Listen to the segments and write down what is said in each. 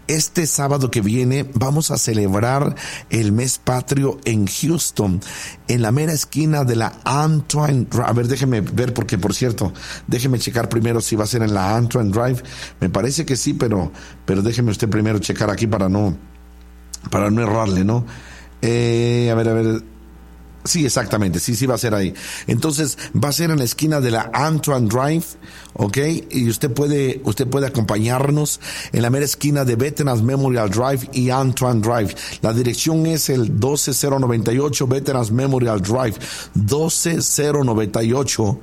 este sábado que viene vamos a celebrar el mes patrio en Houston, en la mera esquina de la Antoine Drive. A ver, déjeme ver, porque por cierto, déjeme checar primero si va a ser en la Antoine Drive. Me parece que sí, pero déjeme usted primero checar aquí para no errarle, ¿no? A ver. Sí, exactamente, sí va a ser ahí. Entonces, va a ser en la esquina de la Antoine Drive, ¿ok? Y usted puede acompañarnos en la mera esquina de Veterans Memorial Drive y Antoine Drive. La dirección es el 12098 Veterans Memorial Drive, 12098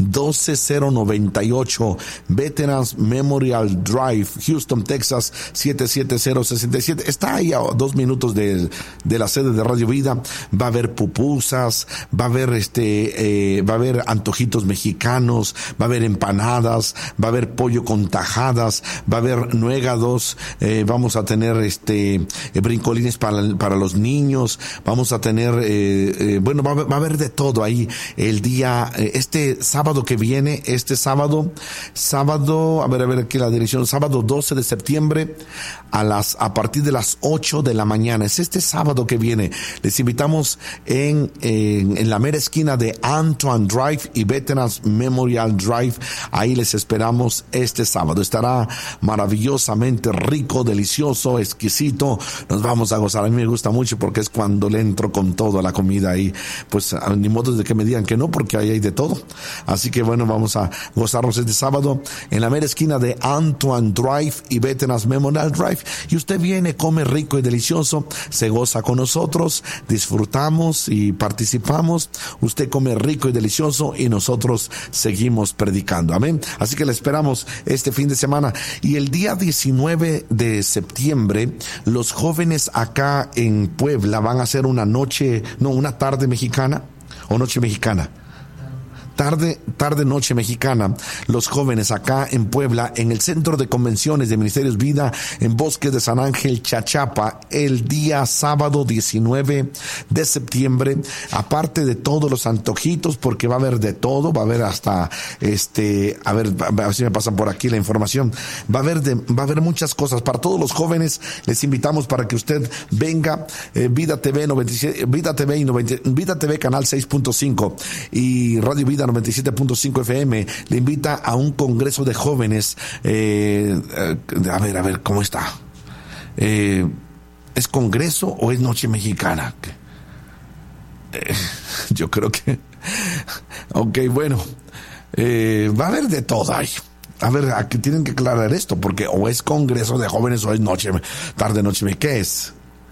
Veterans Memorial Drive, Houston, Texas, 77067. Está ahí a 2 minutos de la sede de Radio Vida. Va a haber pupusas, va a haber antojitos mexicanos, va a haber empanadas, va a haber pollo con tajadas, va a haber nuegados, vamos a tener brincolines para los niños, vamos a tener va a haber de todo ahí el día, este sábado que viene, sábado, a ver aquí la dirección, sábado 12 de septiembre a partir de las 8 de la mañana. Es este sábado que viene. Les invitamos en la mera esquina de Antoine Drive y Veterans Memorial Drive. Ahí les esperamos este sábado. Estará maravillosamente rico, delicioso, exquisito. Nos vamos a gozar. A mí me gusta mucho porque es cuando le entro con todo a la comida ahí. Pues ni modo de que me digan que no, porque ahí hay de todo. Así que bueno, vamos a gozarnos este sábado en la mera esquina de Antoine Drive y Veterans Memorial Drive. Y usted viene, come rico y delicioso, se goza con nosotros, disfrutamos y participamos. Usted come rico y delicioso y nosotros seguimos predicando. Amén. Así que le esperamos este fin de semana. Y el día 19 de septiembre, los jóvenes acá en Puebla van a hacer una tarde mexicana o noche mexicana. Tarde-noche mexicana, los jóvenes acá en Puebla, en el Centro de Convenciones de Ministerios Vida, en Bosques de San Ángel, Chachapa, el día sábado 19 de septiembre, aparte de todos los antojitos, porque va a haber de todo, va a haber hasta, a ver si me pasan por aquí la información, va a haber muchas cosas. Para todos los jóvenes, les invitamos para que usted venga, Vida TV Canal 6.5 y Radio Vida 97.5 FM le invita a un congreso de jóvenes. A ver, ¿cómo está? ¿Es congreso o es noche mexicana? Yo creo que... Ok, bueno. Va a haber de todo ahí. A ver, aquí tienen que aclarar esto, porque o es congreso de jóvenes o es tarde-noche. ¿Qué es?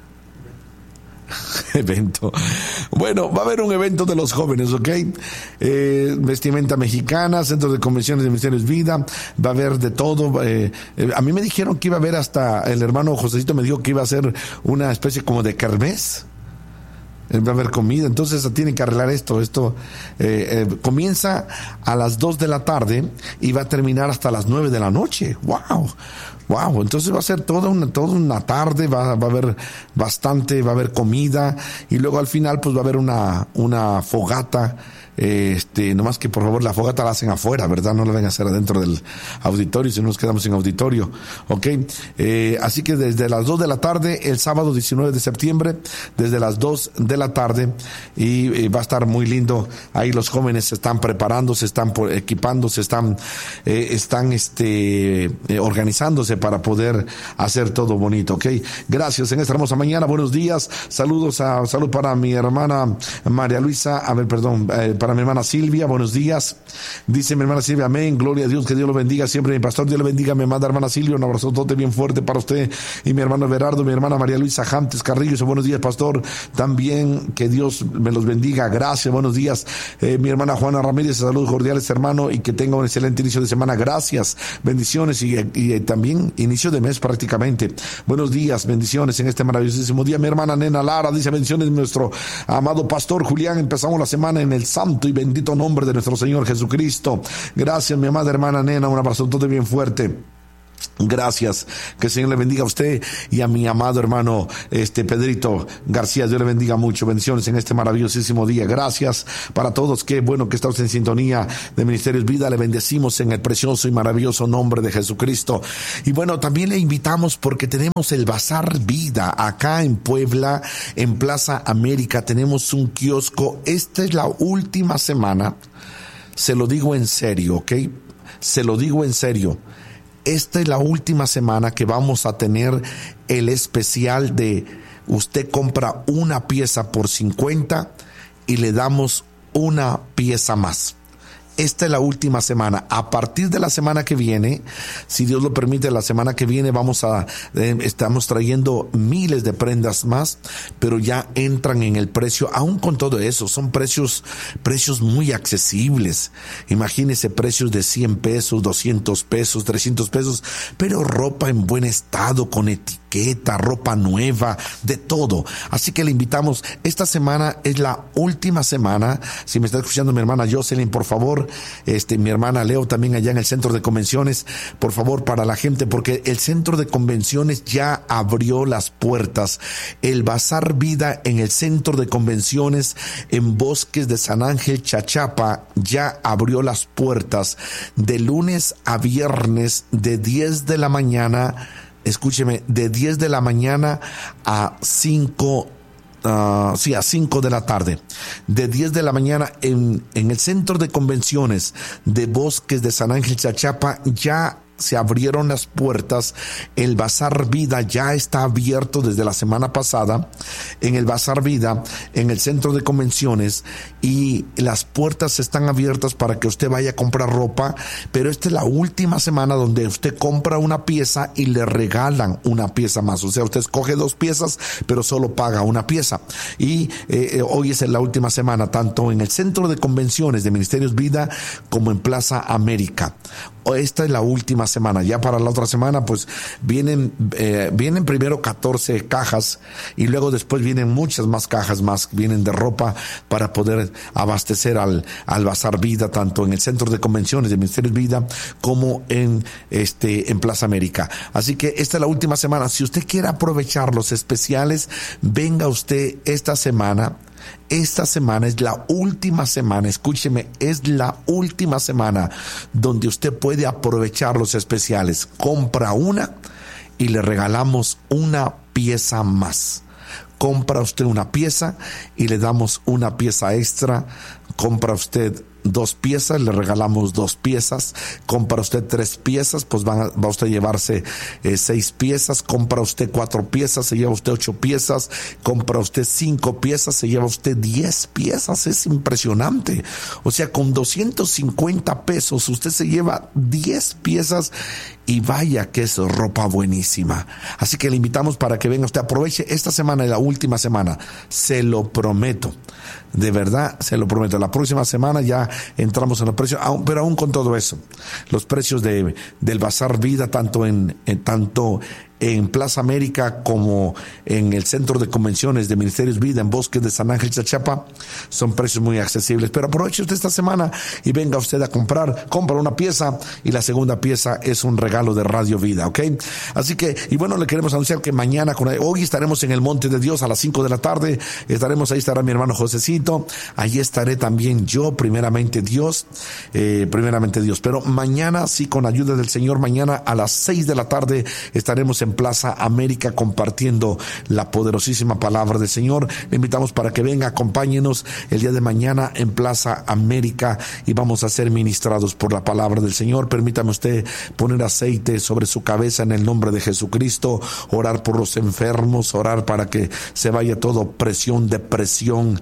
Evento. Bueno, va a haber un evento de los jóvenes, ¿ok? Vestimenta mexicana, Centro de Convenciones de Ministerios Vida, va a haber de todo. A mí me dijeron que iba a haber hasta, el hermano Josecito me dijo que iba a ser una especie como de kermés. Va a haber comida, entonces tienen que arreglar esto. Comienza a las 2 de la tarde y va a terminar hasta las 9 de la noche. Wow, entonces va a ser toda una tarde, va a haber bastante, va a haber comida y luego al final pues va a haber una fogata. Nomás que por favor la fogata la hacen afuera, ¿verdad? No la van a hacer adentro del auditorio, si no nos quedamos sin auditorio, ¿ok? Así que desde las 2 de la tarde, el sábado 19 de septiembre, desde las 2 de la tarde, y va a estar muy lindo. Ahí los jóvenes se están preparando, se están equipando, se están organizándose para poder hacer todo bonito, ¿ok? Gracias en esta hermosa mañana, buenos días, salud para mi hermana María Luisa, para mi hermana Silvia, buenos días. Dice mi hermana Silvia, amén, gloria a Dios, que Dios lo bendiga siempre. Mi pastor, Dios le bendiga, me manda hermana Silvia, un abrazote bien fuerte para usted y mi hermano Berardo, mi hermana María Luisa Jantes Carrillo, dice, buenos días, pastor, también que Dios me los bendiga, gracias, buenos días. Mi hermana Juana Ramírez, saludos cordiales, hermano, y que tenga un excelente inicio de semana, gracias, bendiciones y también inicio de mes prácticamente. Buenos días, bendiciones en este maravillosísimo día. Mi hermana Nena Lara dice, bendiciones, nuestro amado pastor Julián, empezamos la semana en el santo y bendito nombre de nuestro Señor Jesucristo. Gracias, mi amada hermana Nena, un abrazo todo bien fuerte. Gracias, que el Señor le bendiga a usted y a mi amado hermano Pedrito García. Dios le bendiga mucho, bendiciones en este maravillosísimo día. Gracias para todos, qué bueno que estamos en sintonía de Ministerios Vida. Le bendecimos en el precioso y maravilloso nombre de Jesucristo. Y bueno, también le invitamos porque tenemos el Bazar Vida acá en Puebla, en Plaza América. Tenemos un kiosco. Esta es la última semana, se lo digo en serio, ¿ok? Se lo digo en serio. Esta es la última semana que vamos a tener el especial de usted compra una pieza por 50 y le damos una pieza más. Esta es la última semana. A partir de la semana que viene, si Dios lo permite, la semana que viene estamos trayendo miles de prendas más, pero ya entran en el precio. Aún con todo eso, son precios muy accesibles. Imagínese precios de 100 pesos, 200 pesos, 300 pesos, pero ropa en buen estado, con etiqueta, ropa nueva, de todo. Así que le invitamos. Esta semana es la última semana. Si me está escuchando mi hermana Jocelyn, por favor, mi hermana Leo también allá en el centro de convenciones, por favor, para la gente, porque el centro de convenciones ya abrió las puertas. El Bazar Vida en el centro de convenciones en Bosques de San Ángel, Chachapa, ya abrió las puertas de lunes a viernes de 10 de la mañana, escúcheme, de 10 de la mañana a 5 a 5 de la tarde, de 10 de la mañana en el centro de convenciones de Bosques de San Ángel, Chachapa. Ya se abrieron las puertas. El Bazar Vida ya está abierto desde la semana pasada en el Bazar Vida, en el centro de convenciones, y las puertas están abiertas para que usted vaya a comprar ropa, pero esta es la última semana donde usted compra una pieza y le regalan una pieza más. O sea, usted escoge 2 piezas, pero solo paga una pieza. Y hoy es la última semana, tanto en el centro de convenciones de Ministerios Vida como en Plaza América. Esta es la última semana. Ya para la otra semana pues vienen primero 14 cajas y luego después vienen muchas más cajas más, vienen de ropa para poder abastecer al Bazar Vida, tanto en el centro de convenciones de Ministerios Vida como en Plaza América. Así que esta es la última semana. Si usted quiere aprovechar los especiales, venga usted esta semana. Esta semana es la última semana, escúcheme, es la última semana donde usted puede aprovechar los especiales. Compra una y le regalamos una pieza más. Compra usted una pieza y le damos una pieza extra. Compra usted 2 piezas, le regalamos 2 piezas. Compra usted 3 piezas, pues va usted a llevarse 6 piezas. Compra usted 4 piezas, se lleva usted 8 piezas. Compra usted 5 piezas, se lleva usted 10 piezas. Es impresionante. O sea, con 250 pesos usted se lleva 10 piezas y vaya que es ropa buenísima. Así que le invitamos para que venga usted, aproveche esta semana, la última semana, se lo prometo. De verdad, se lo prometo. La próxima semana ya entramos en los precios, pero aún con todo eso, los precios del Bazar Vida, tanto en Plaza América como en el centro de convenciones de Ministerios Vida en Bosques de San Ángel, Chachapa, son precios muy accesibles. Pero aproveche usted esta semana y venga usted a compra una pieza y la segunda pieza es un regalo de Radio Vida, ¿ok? Así que, y bueno, le queremos anunciar que mañana, hoy estaremos en el Monte de Dios a las 5 de la tarde, ahí estará mi hermano Josecito, ahí estaré también yo, primeramente Dios, pero mañana sí, con ayuda del Señor, mañana a las 6 de la tarde estaremos en Plaza América compartiendo la poderosísima palabra del Señor. Le invitamos para que venga, acompáñenos el día de mañana en Plaza América y vamos a ser ministrados por la palabra del Señor. Permítame usted poner aceite sobre su cabeza en el nombre de Jesucristo, orar por los enfermos, orar para que se vaya toda presión, depresión,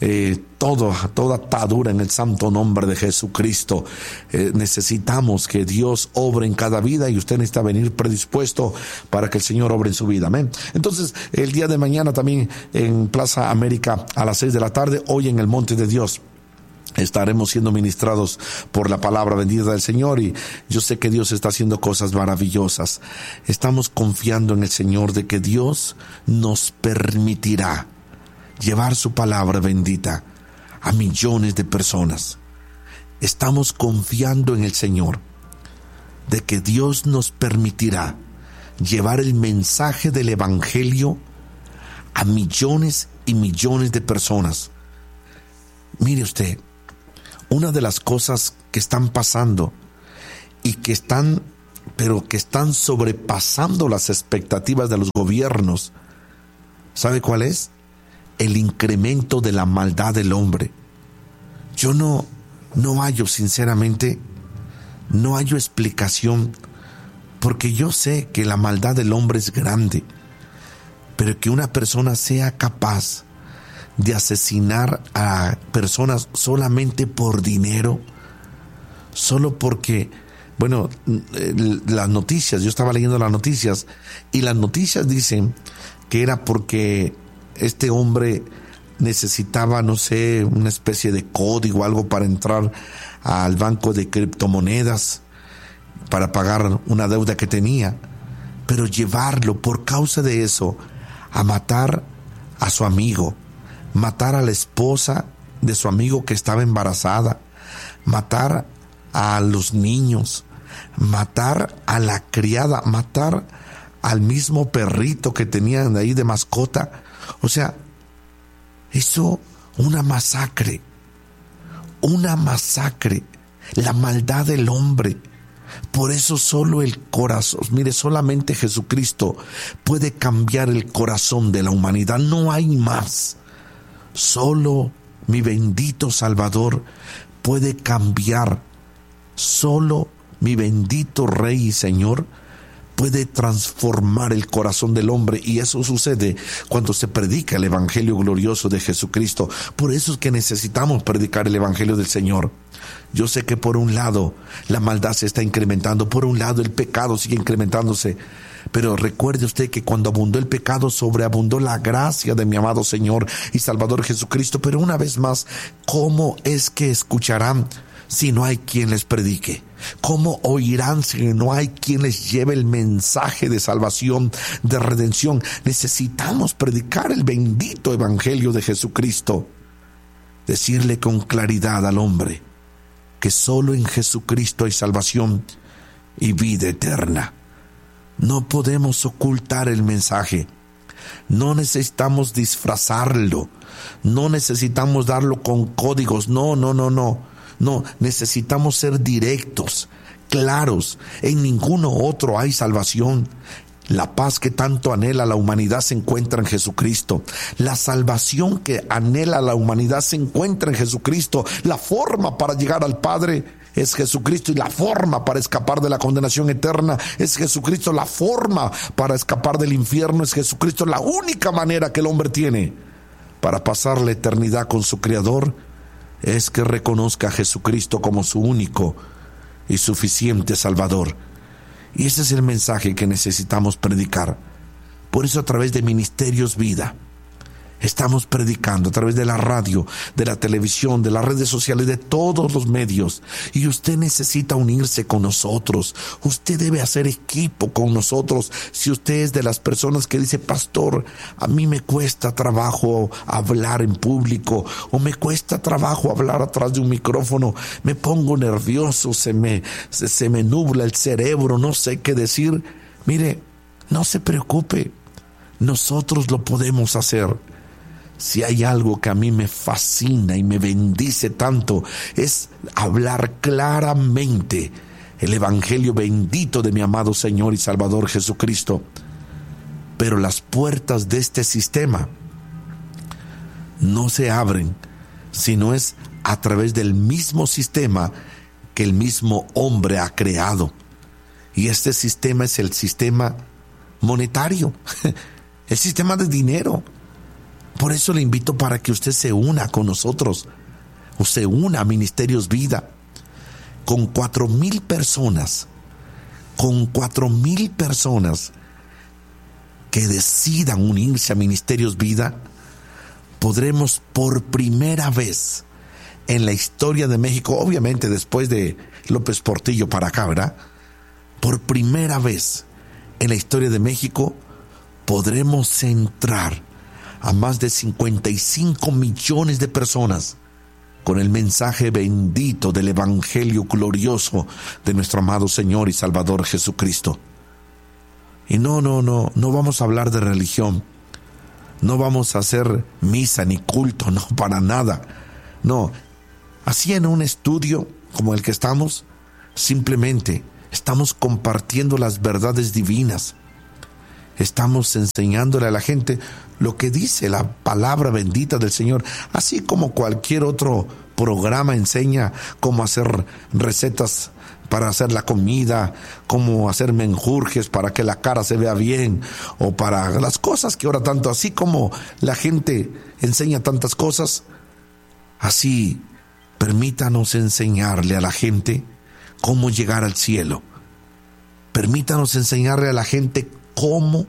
toda atadura en el santo nombre de Jesucristo. Necesitamos que Dios obre en cada vida y usted necesita venir predispuesto para que el Señor obre en su vida. Amén. Entonces, el día de mañana también en Plaza América a las 6 de la tarde, hoy en el Monte de Dios, estaremos siendo ministrados por la palabra bendita del Señor y yo sé que Dios está haciendo cosas maravillosas. Estamos confiando en el Señor de que Dios nos permitirá llevar su palabra bendita a millones de personas. Estamos confiando en el Señor de que Dios nos permitirá llevar el mensaje del Evangelio a millones y millones de personas. Mire usted, una de las cosas que están pasando y que están sobrepasando las expectativas de los gobiernos, ¿sabe cuál es? El incremento de la maldad del hombre. Yo no hallo, sinceramente, no hallo explicación, porque yo sé que la maldad del hombre es grande, pero que una persona sea capaz de asesinar a personas solamente por dinero, solo porque, bueno, las noticias, yo estaba leyendo las noticias, y las noticias dicen que era porque este hombre necesitaba, no sé, una especie de código, algo para entrar al banco de criptomonedas, para pagar una deuda que tenía, pero llevarlo por causa de eso a matar a su amigo, matar a la esposa de su amigo que estaba embarazada, matar a los niños, matar a la criada, matar al mismo perrito que tenían ahí de mascota. O sea, eso, una masacre, la maldad del hombre. Por eso solo el corazón, mire, solamente Jesucristo puede cambiar el corazón de la humanidad, no hay más. Solo mi bendito Salvador puede cambiar, solo mi bendito Rey y Señor puede transformar el corazón del hombre, y eso sucede cuando se predica el Evangelio glorioso de Jesucristo. Por eso es que necesitamos predicar el Evangelio del Señor. Yo sé que por un lado la maldad se está incrementando, por un lado el pecado sigue incrementándose, pero recuerde usted que cuando abundó el pecado, sobreabundó la gracia de mi amado Señor y Salvador Jesucristo. Pero una vez más, ¿cómo es que escucharán si no hay quien les predique? ¿Cómo oirán si no hay quien les lleve el mensaje de salvación, de redención? Necesitamos predicar el bendito Evangelio de Jesucristo. Decirle con claridad al hombre que solo en Jesucristo hay salvación y vida eterna. No podemos ocultar el mensaje. No necesitamos disfrazarlo. No necesitamos darlo con códigos. No, necesitamos ser directos, claros. En ninguno otro hay salvación. La paz que tanto anhela la humanidad se encuentra en Jesucristo. La salvación que anhela la humanidad se encuentra en Jesucristo. La forma para llegar al Padre es Jesucristo, y la forma para escapar de la condenación eterna es Jesucristo. La forma para escapar del infierno es Jesucristo. La única manera que el hombre tiene para pasar la eternidad con su Creador es que reconozca a Jesucristo como su único y suficiente Salvador. Y ese es el mensaje que necesitamos predicar. Por eso, a través de Ministerios Vida, estamos predicando, a través de la radio, de la televisión, de las redes sociales, de todos los medios. Y usted necesita unirse con nosotros. Usted debe hacer equipo con nosotros. Si usted es de las personas que dice: pastor, a mí me cuesta trabajo hablar en público, o me cuesta trabajo hablar atrás de un micrófono, me pongo nervioso, se me nubla el cerebro, no sé qué decir. Mire, no se preocupe, nosotros lo podemos hacer. Si hay algo que a mí me fascina y me bendice tanto, es hablar claramente el Evangelio bendito de mi amado Señor y Salvador Jesucristo. Pero las puertas de este sistema no se abren si no es a través del mismo sistema que el mismo hombre ha creado. Y este sistema es el sistema monetario, el sistema de dinero. Por eso le invito para que usted se una con nosotros, o se una a Ministerios Vida, con 4,000 personas, que decidan unirse a Ministerios Vida. Podremos por primera vez en la historia de México, obviamente después de López Portillo para acá, ¿verdad? Por primera vez en la historia de México podremos entrar a más de 55 millones de personas con el mensaje bendito del Evangelio glorioso de nuestro amado Señor y Salvador Jesucristo. Y no vamos a hablar de religión, no vamos a hacer misa ni culto, no, para nada. No, así en un estudio como el que estamos, simplemente estamos compartiendo las verdades divinas. Estamos enseñándole a la gente lo que dice la palabra bendita del Señor, así como cualquier otro programa enseña cómo hacer recetas para hacer la comida, cómo hacer menjurjes para que la cara se vea bien, o para las cosas que ahora tanto, así como la gente enseña tantas cosas, así permítanos enseñarle a la gente cómo llegar al cielo. Permítanos enseñarle a la gente cómo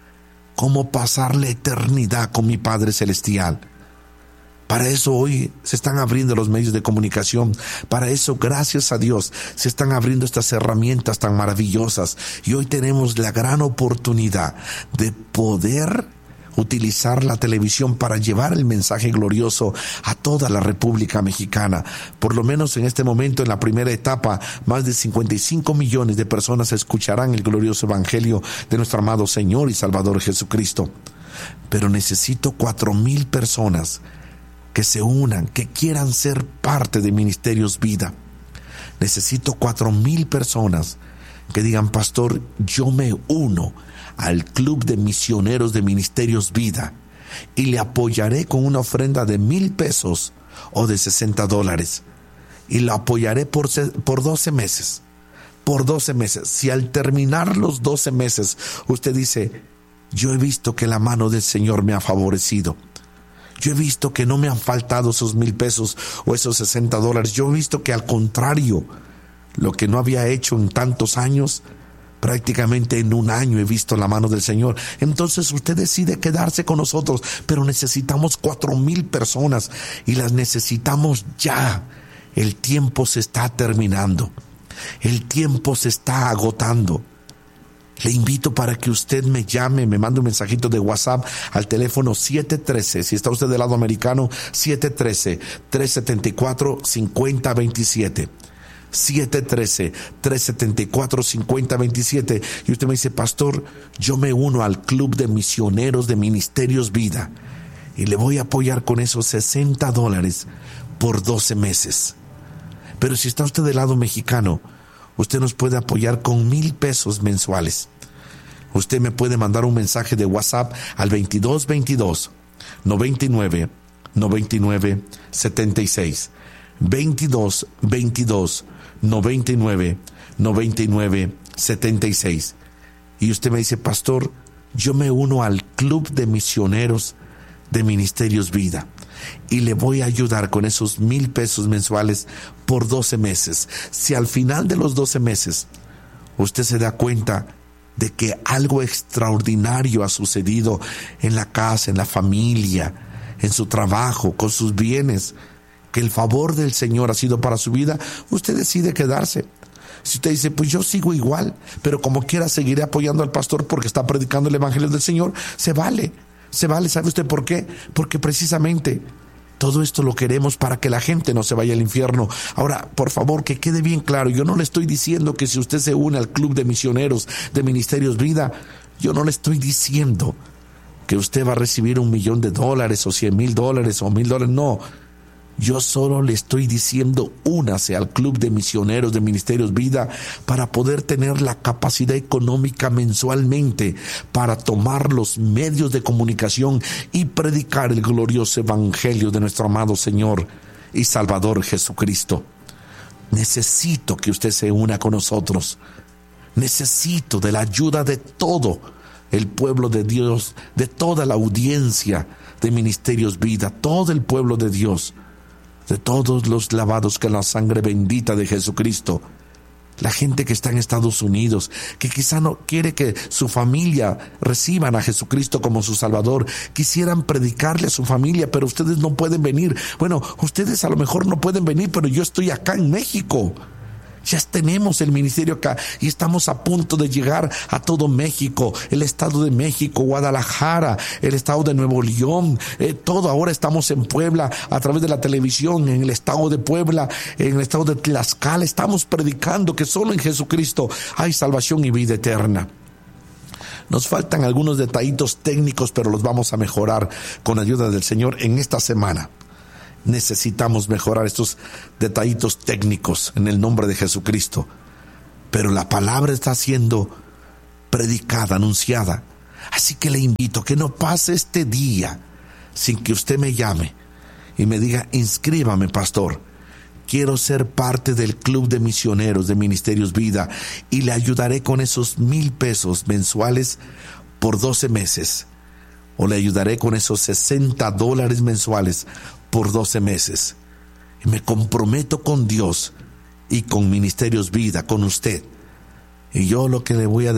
pasar la eternidad con mi Padre Celestial. Para eso hoy se están abriendo los medios de comunicación. Para eso, gracias a Dios, se están abriendo estas herramientas tan maravillosas. Y hoy tenemos la gran oportunidad de poder utilizar la televisión para llevar el mensaje glorioso a toda la República Mexicana. Por lo menos en este momento, en la primera etapa, más de 55 millones de personas escucharán el glorioso Evangelio de nuestro amado Señor y Salvador Jesucristo. Pero necesito 4,000 personas que se unan, que quieran ser parte de Ministerios Vida. Necesito 4,000 personas que digan: pastor, yo me uno al Club de Misioneros de Ministerios Vida y le apoyaré con una ofrenda de $1,000 o de $60 y la apoyaré por 12 meses. Por 12 meses. Si al terminar los 12 meses usted dice: yo he visto que la mano del Señor me ha favorecido, yo he visto que no me han faltado esos $1,000 o esos $60, yo he visto que al contrario, lo que no había hecho en tantos años, prácticamente en un año he visto la mano del Señor. Entonces usted decide quedarse con nosotros, pero necesitamos 4,000 personas y las necesitamos ya. El tiempo se está terminando, el tiempo se está agotando. Le invito para que usted me llame, me mande un mensajito de WhatsApp al teléfono 713, si está usted del lado americano, 713-374-5027. 713-374-5027. Y usted me dice: pastor, yo me uno al Club de Misioneros de Ministerios Vida y le voy a apoyar con esos $60 por 12 meses. Pero si está usted del lado mexicano, usted nos puede apoyar con $1,000 mensuales. Usted me puede mandar un mensaje de WhatsApp al 2222 99 99 76. 2222 99 99 76. Y usted me dice: pastor, yo me uno al Club de Misioneros de Ministerios Vida y le voy a ayudar con esos $1,000 mensuales por 12 meses. Si al final de los 12 meses usted se da cuenta de que algo extraordinario ha sucedido en la casa, en la familia, en su trabajo, con sus bienes, que el favor del Señor ha sido para su vida, usted decide quedarse. Si usted dice: pues yo sigo igual, pero como quiera seguiré apoyando al pastor porque está predicando el Evangelio del Señor, se vale. ¿Sabe usted por qué? Porque precisamente todo esto lo queremos para que la gente no se vaya al infierno. Ahora, por favor, que quede bien claro, yo no le estoy diciendo que si usted se une al Club de Misioneros de Ministerios Vida, yo no le estoy diciendo que usted va a recibir $1,000,000 o $100,000 o $1,000, no. Yo solo le estoy diciendo: únase al Club de Misioneros de Ministerios Vida para poder tener la capacidad económica mensualmente para tomar los medios de comunicación y predicar el glorioso Evangelio de nuestro amado Señor y Salvador Jesucristo. Necesito que usted se una con nosotros. Necesito de la ayuda de todo el pueblo de Dios, de toda la audiencia de Ministerios Vida, todo el pueblo de Dios, de todos los lavados con la sangre bendita de Jesucristo. La gente que está en Estados Unidos, que quizá no quiere que su familia reciban a Jesucristo como su Salvador, quisieran predicarle a su familia, pero ustedes no pueden venir. Bueno, ustedes a lo mejor no pueden venir, pero yo estoy acá en México Ya tenemos el ministerio acá y estamos a punto de llegar a todo México, el Estado de México, Guadalajara, el Estado de Nuevo León, todo. Ahora estamos en Puebla a través de la televisión, en el Estado de Puebla, en el Estado de Tlaxcala. Estamos predicando que solo en Jesucristo hay salvación y vida eterna. Nos faltan algunos detallitos técnicos, pero los vamos a mejorar con ayuda del Señor en esta semana. Necesitamos mejorar estos detallitos técnicos en el nombre de Jesucristo. Pero la palabra está siendo predicada, anunciada. Así que le invito a que no pase este día sin que usted me llame y me diga: inscríbame, pastor. Quiero ser parte del club de misioneros de Ministerios Vida y le ayudaré con esos 1,000 pesos mensuales por 12 meses. O le ayudaré con esos $60 mensuales por 12 meses. Y me comprometo con Dios y con Ministerios Vida, con usted. Y yo lo que le voy a